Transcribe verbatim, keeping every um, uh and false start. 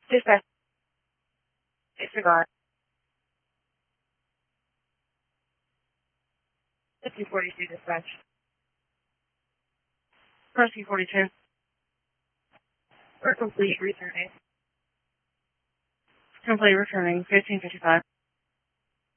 Dispatch. Disregard. fifty forty-two dispatch. Rescue forty-two. We're complete returning. Complete returning. fifteen fifty-five.